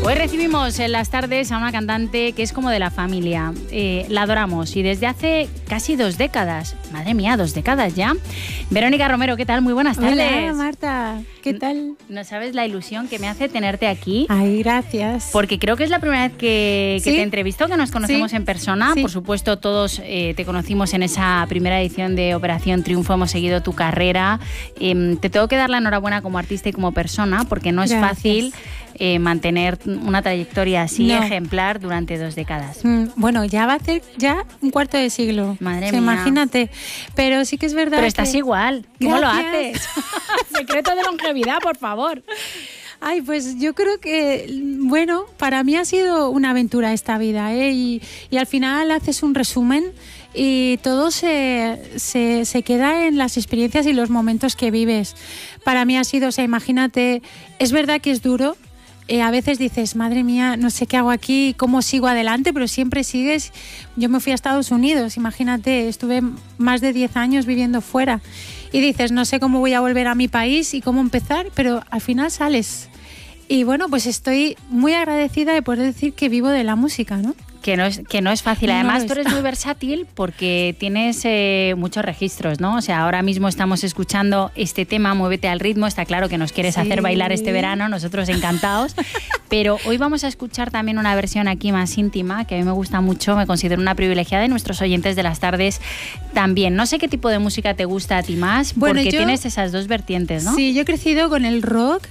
Hoy recibimos en las tardes a una cantante que es como de la familia. La adoramos y desde hace casi 2 décadas. Madre mía, 2 décadas ya. Verónica Romero, ¿qué tal? Muy buenas tardes. Hola, Marta. ¿Qué tal? No sabes la ilusión que me hace tenerte aquí. Ay, gracias. Porque creo que es la primera vez que te entrevisto, que nos conocemos en persona. Sí. Por supuesto, todos te conocimos en esa primera edición de Operación Triunfo. Hemos seguido tu carrera. Te tengo que dar la enhorabuena como artista y como persona, porque no es fácil mantener una trayectoria así ejemplar durante 2 décadas. Bueno, ya va a ser ya un cuarto de siglo. Madre mía. Imagínate. Pero sí que es verdad. Pero estás igual. ¿Cómo lo Gracias. haces? Secreto de longevidad, por favor. Ay, pues yo creo que, bueno, para mí ha sido una aventura esta vida, ¿eh? Y al final haces un resumen y todo se queda en las experiencias y los momentos que vives. Para mí ha sido, o sea, imagínate, es verdad que es duro. A veces dices, madre mía, no sé qué hago aquí, cómo sigo adelante, pero siempre sigues. Yo me fui a Estados Unidos, imagínate, estuve más de 10 años viviendo fuera y dices, no sé cómo voy a volver a mi país y cómo empezar, pero al final sales. Y bueno, pues estoy muy agradecida de poder decir que vivo de la música, ¿no? Que no es fácil. Además, No tú eres muy versátil porque tienes muchos registros, ¿no? O sea, ahora mismo estamos escuchando este tema, Muévete al ritmo. Está claro que nos quieres hacer bailar este verano, nosotros encantados. Pero hoy vamos a escuchar también una versión aquí más íntima, que a mí me gusta mucho, me considero una privilegiada y nuestros oyentes de las tardes también. No sé qué tipo de música te gusta a ti más, porque tienes esas 2 vertientes, ¿no? Sí, yo he crecido con el rock,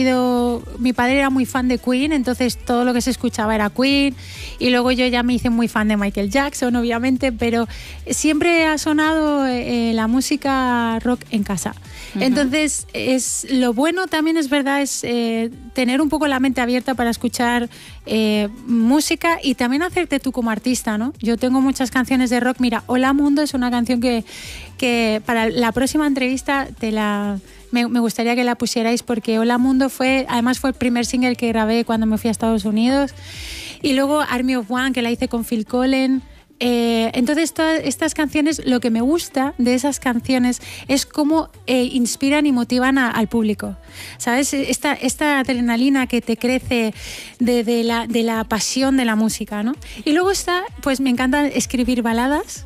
mi padre era muy fan de Queen, entonces todo lo que se escuchaba era Queen, y luego yo ya me hice muy fan de Michael Jackson, obviamente, pero siempre ha sonado la música rock en casa. Entonces, lo bueno también es verdad, es tener un poco la mente abierta para escuchar música y también hacerte tú como artista, ¿no? Yo tengo muchas canciones de rock. Mira, Hola Mundo es una canción que para la próxima entrevista me gustaría que la pusierais, porque Hola Mundo además fue el primer single que grabé cuando me fui a Estados Unidos. Y luego Army of One, que la hice con Phil Collins. Entonces todas estas canciones, lo que me gusta de esas canciones es cómo inspiran y motivan al público, ¿sabes? Esta adrenalina que te crece de la pasión de la música, ¿no? Y luego pues me encanta escribir baladas,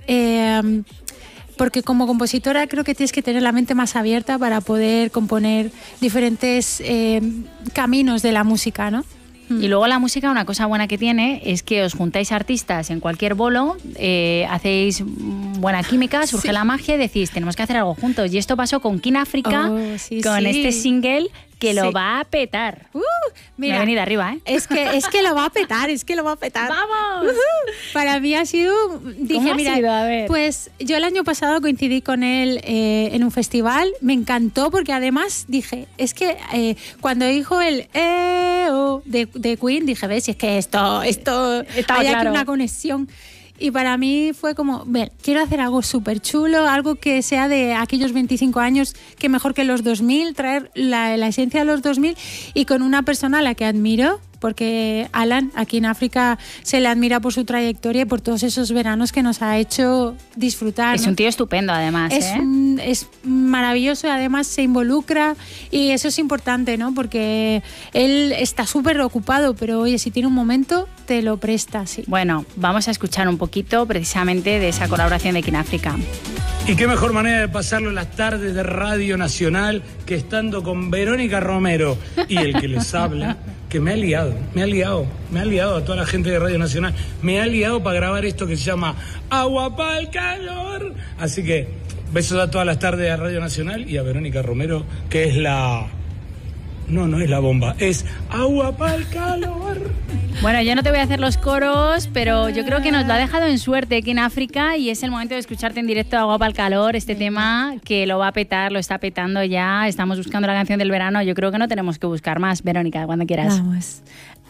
porque como compositora creo que tienes que tener la mente más abierta para poder componer diferentes caminos de la música, ¿no? Y luego la música, una cosa buena que tiene es que os juntáis artistas en cualquier bolo, hacéis buena química, surge la magia y decís, tenemos que hacer algo juntos. Y esto pasó con King Africa, con este single que lo va a petar. Mira, me ha venido arriba, ¿eh? Es que lo va a petar, ¡Vamos! Para mí ha sido... Dije, ¿Cómo ha mira, sido? A ver. Pues yo el año pasado coincidí con él en un festival, me encantó porque además dije, es que cuando dijo el de Queen, dije, ves, es que esto hay aquí una conexión. Y para mí fue como, quiero hacer algo súper chulo, algo que sea de aquellos 25 años, que mejor que los 2000, traer la esencia de los 2000 y con una persona a la que admiro, porque Alan, aquí en África, se le admira por su trayectoria y por todos esos veranos que nos ha hecho disfrutar. Es un tío estupendo, además. Es maravilloso y además se involucra y eso es importante, ¿no? Porque él está súper ocupado, pero oye, si tiene un momento, te lo presta, sí. Bueno, vamos a escuchar un poquito precisamente de esa colaboración de King Africa. Y qué mejor manera de pasarlo en las tardes de Radio Nacional que estando con Verónica Romero y el que les habla, que me ha liado a toda la gente de Radio Nacional, me ha liado para grabar esto que se llama Agua pa'l Calor. Así que besos a todas las tardes de Radio Nacional y a Verónica Romero, que es la... No es la bomba, es Agua pa'l Calor. Bueno, yo no te voy a hacer los coros, pero yo creo que nos lo ha dejado en suerte aquí en África y es el momento de escucharte en directo Agua pa'l Calor, este tema que lo va a petar, lo está petando ya. Estamos buscando la canción del verano, yo creo que no tenemos que buscar más. Verónica, cuando quieras. Vamos.